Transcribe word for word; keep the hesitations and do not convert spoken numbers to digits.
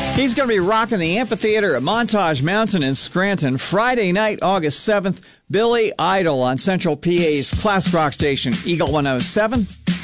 He's going to be rocking the amphitheater at Montage Mountain in Scranton Friday night, August seventh. Billy Idol on Central P A's classic rock station, Eagle one oh seven